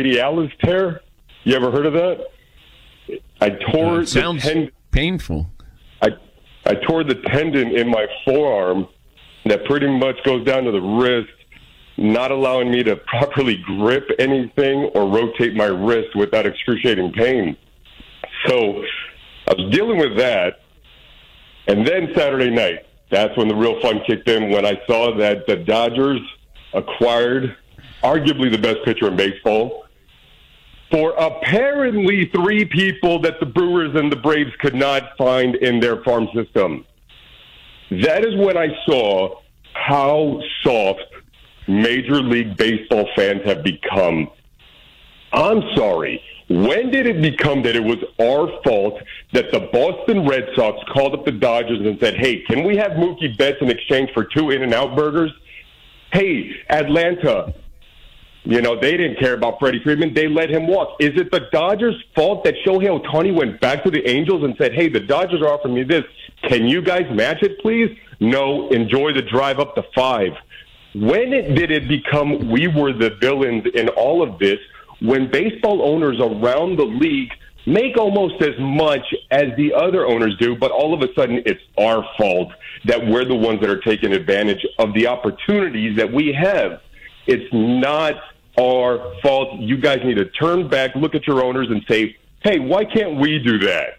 radialis tear. You ever heard of that? I tore it sounds painful. I tore the tendon in my forearm that pretty much goes down to the wrist, not allowing me to properly grip anything or rotate my wrist without excruciating pain. So I was dealing with that. And then Saturday night, that's when the real fun kicked in, when I saw that the Dodgers acquired arguably the best pitcher in baseball for apparently 3 people that the Brewers and the Braves could not find in their farm system. That is when I saw how soft Major League Baseball fans have become. I'm sorry. When did it become that it was our fault that the Boston Red Sox called up the Dodgers and said, hey, can we have Mookie Betts in exchange for 2 In-N-Out burgers? Hey, Atlanta, they didn't care about Freddie Freeman. They let him walk. Is it the Dodgers' fault that Shohei Ohtani went back to the Angels and said, hey, the Dodgers are offering me this. Can you guys match it, please? No, enjoy the drive up to 5. When did it become we were the villains in all of this, when baseball owners around the league make almost as much as the other owners do, but all of a sudden it's our fault that we're the ones that are taking advantage of the opportunities that we have? It's not our fault. You guys need to turn back, look at your owners and say, hey, why can't we do that?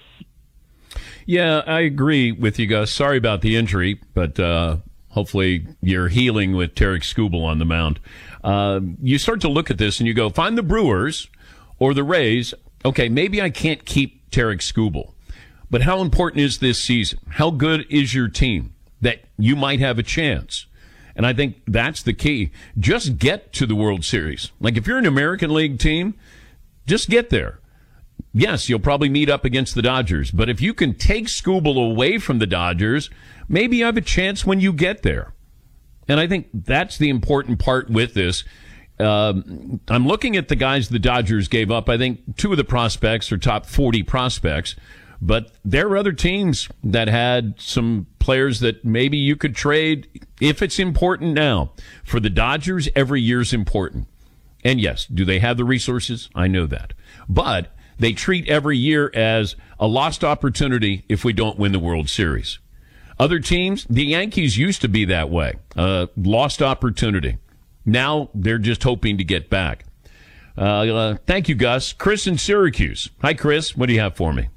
Yeah, I agree with you guys. Sorry about the injury, but hopefully you're healing with Tarek Skubal on the mound. You start to look at this and you go, find the Brewers or the Rays. Okay, maybe I can't keep Tarek Skubal, but how important is this season? How good is your team that you might have a chance? And I think that's the key. Just get to the World Series. Like if you're an American League team, just get there. Yes, you'll probably meet up against the Dodgers, but if you can take Skubal away from the Dodgers, maybe you have a chance when you get there. And I think that's the important part with this. I'm looking at the guys the Dodgers gave up. I think 2 of the prospects are top 40 prospects, but there are other teams that had some players that maybe you could trade if it's important now. For the Dodgers, every year's important. And yes, do they have the resources? I know that. But they treat every year as a lost opportunity if we don't win the World Series. Other teams, the Yankees used to be that way. Lost opportunity. Now they're just hoping to get back. Thank you, Gus. Chris in Syracuse. Hi, Chris. What do you have for me?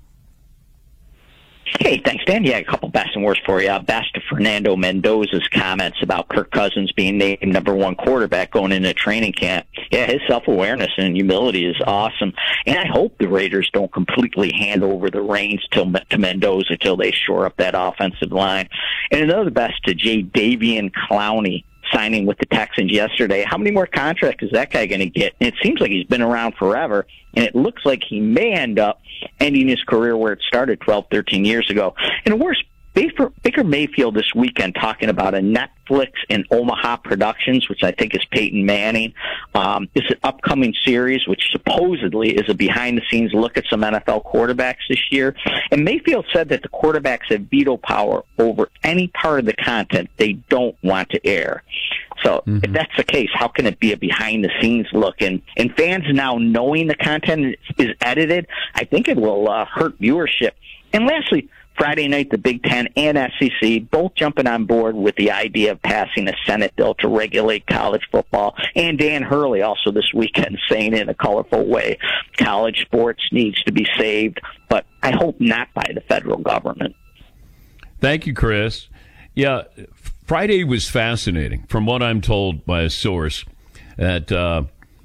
Hey, thanks, Dan. Yeah, a couple best and worst for you. Best to Fernando Mendoza's comments about Kirk Cousins being named #1 quarterback going into training camp. Yeah, his self-awareness and humility is awesome. And I hope the Raiders don't completely hand over the reins to Mendoza until they shore up that offensive line. And another best to Jadeveon Clowney, signing with the Texans yesterday. How many more contracts is that guy going to get? And it seems like he's been around forever, and it looks like he may end up ending his career where it started 12, 13 years ago. And worse, Baker Mayfield this weekend talking about a Netflix and Omaha Productions, which I think is Peyton Manning. It's an upcoming series, which supposedly is a behind-the-scenes look at some NFL quarterbacks this year. And Mayfield said that the quarterbacks have veto power over any part of the content they don't want to air. So if that's the case, how can it be a behind-the-scenes look? And fans now knowing the content is edited, I think it will hurt viewership. And lastly, Friday night, the Big Ten and SEC both jumping on board with the idea of passing a Senate bill to regulate college football. And Dan Hurley also this weekend saying in a colorful way, college sports needs to be saved, but I hope not by the federal government. Thank you, Chris. Yeah, Friday was fascinating, from what I'm told by a source, that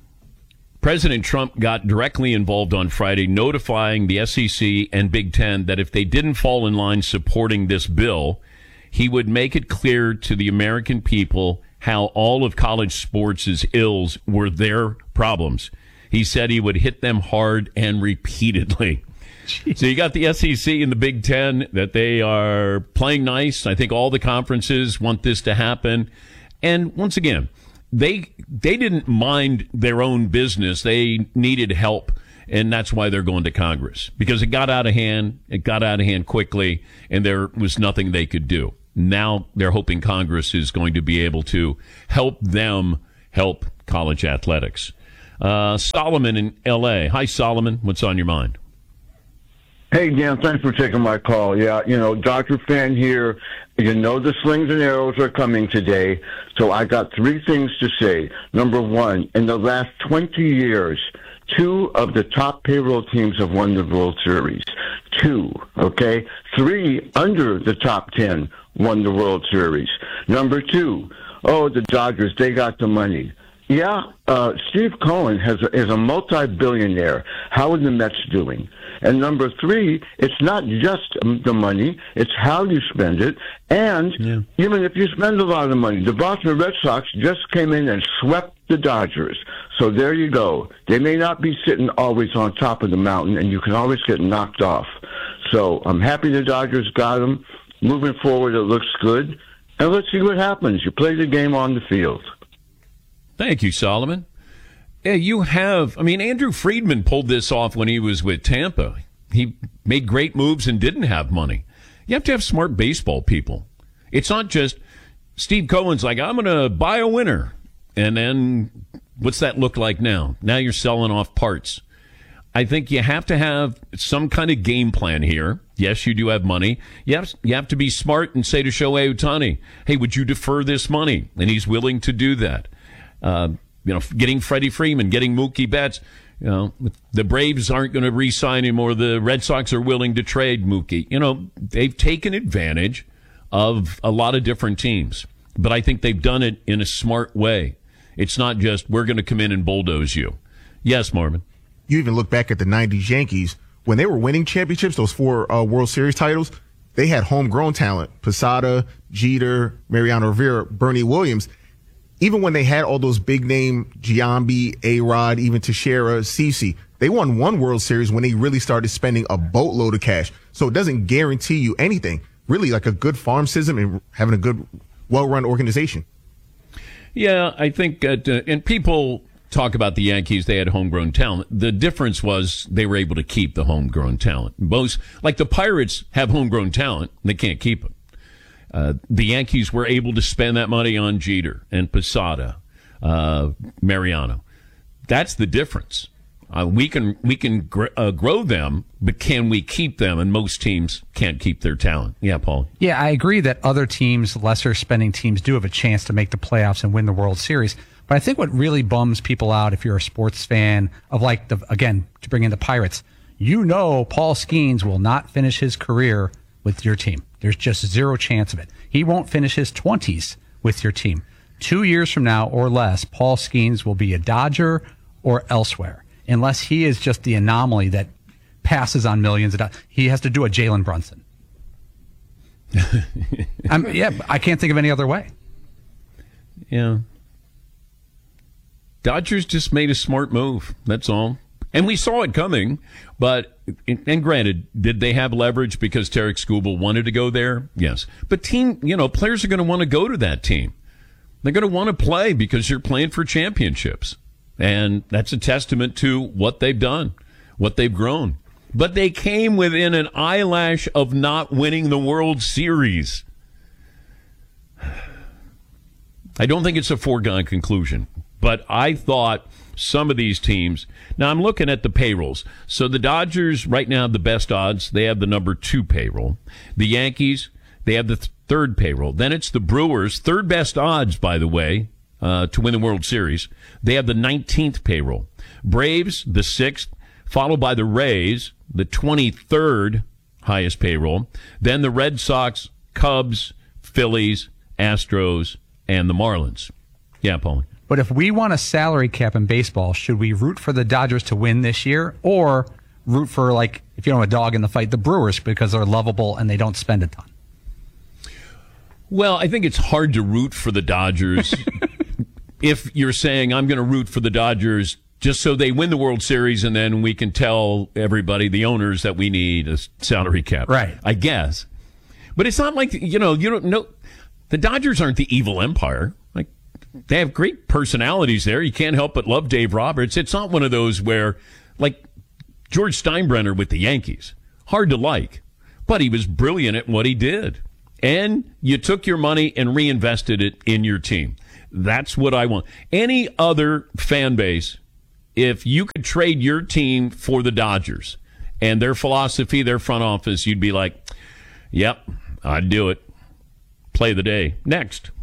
President Trump got directly involved on Friday, notifying the SEC and Big Ten that if they didn't fall in line supporting this bill, he would make it clear to the American people how all of college sports' ills were their problems. He said he would hit them hard and repeatedly. Jeez. So you got the SEC and the Big Ten that they are playing nice. I think all the conferences want this to happen. And once again, They didn't mind their own business. They needed help, and that's why they're going to Congress, because it got out of hand. It got out of hand quickly, and there was nothing they could do. Now they're hoping Congress is going to be able to help them help college athletics. Solomon in L.A. Hi, Solomon. What's on your mind? Hey, Dan, thanks for taking my call. Yeah, Dodger fan here. The slings and arrows are coming today. So I got three things to say. Number one, in the last 20 years, 2 of the top payroll teams have won the World Series. 2, okay? 3 under the top 10 won the World Series. Number 2, the Dodgers, they got the money. Yeah, Steve Cohen is a multi-billionaire. How are the Mets doing? And number 3, it's not just the money, it's how you spend it. And even if you spend a lot of money, the Boston Red Sox just came in and swept the Dodgers. So there you go. They may not be sitting always on top of the mountain, and you can always get knocked off. So I'm happy the Dodgers got them. Moving forward, it looks good. And let's see what happens. You play the game on the field. Thank you, Solomon. Yeah, Andrew Friedman pulled this off when he was with Tampa. He made great moves and didn't have money. You have to have smart baseball people. It's not just Steve Cohen's like, I'm going to buy a winner. And then what's that look like now? Now you're selling off parts. I think you have to have some kind of game plan here. Yes, you do have money. Yes, you have to be smart and say to Shohei Ohtani, hey, would you defer this money? And he's willing to do that. Getting Freddie Freeman, getting Mookie Betts. The Braves aren't going to re-sign anymore. The Red Sox are willing to trade Mookie. They've taken advantage of a lot of different teams. But I think they've done it in a smart way. It's not just, we're going to come in and bulldoze you. Yes, Marvin. You even look back at the 90s Yankees. When they were winning championships, those 4 World Series titles, they had homegrown talent. Posada, Jeter, Mariano Rivera, Bernie Williams. Even when they had all those big name Giambi, A-Rod, even Teixeira, CeCe, they won 1 World Series when they really started spending a boatload of cash. So it doesn't guarantee you anything. Really, like a good farm system and having a good, well-run organization. Yeah, I think, and people talk about the Yankees, they had homegrown talent. The difference was they were able to keep the homegrown talent. Most, like the Pirates have homegrown talent, they can't keep it. The Yankees were able to spend that money on Jeter and Posada, Mariano. That's the difference. We can grow them, but can we keep them? And most teams can't keep their talent. Yeah, Paul. Yeah, I agree that other teams, lesser spending teams, do have a chance to make the playoffs and win the World Series. But I think what really bums people out, if you're a sports fan of again, to bring in the Pirates, Paul Skeens will not finish his career with your team. There's just zero chance of it. He won't finish his 20s with your team. 2 years from now or less, Paul Skeens will be a Dodger or elsewhere, unless he is just the anomaly that passes on millions of dollars. He has to do a Jalen Brunson. I can't think of any other way. Yeah. Dodgers just made a smart move. That's all. And we saw it coming, but, and granted, did they have leverage because Tarek Skubal wanted to go there? Yes. But players are going to want to go to that team. They're going to want to play because you're playing for championships. And that's a testament to what they've done, what they've grown. But they came within an eyelash of not winning the World Series. I don't think it's a foregone conclusion, but I thought some of these teams. Now, I'm looking at the payrolls. So the Dodgers right now have the best odds. They have the number 2 payroll. The Yankees, they have the 3rd payroll. Then it's the Brewers, 3rd best odds, by the way, to win the World Series. They have the 19th payroll. Braves, the 6th, followed by the Rays, the 23rd highest payroll. Then the Red Sox, Cubs, Phillies, Astros, and the Marlins. Yeah, Paulie. But if we want a salary cap in baseball, should we root for the Dodgers to win this year, or root for, if you don't have a dog in the fight, the Brewers, because they're lovable and they don't spend a ton? Well, I think it's hard to root for the Dodgers if you're saying I'm going to root for the Dodgers just so they win the World Series and then we can tell everybody, the owners, that we need a salary cap. Right. I guess. But it's not like, you don't know. The Dodgers aren't the evil empire. They have great personalities there. You can't help but love Dave Roberts. It's not one of those where, like George Steinbrenner with the Yankees, hard to like, but he was brilliant at what he did. And you took your money and reinvested it in your team. That's what I want. Any other fan base if you could trade your team for the Dodgers and their philosophy, their front office, you'd be like, yep, I'd do it. Play the day. Next.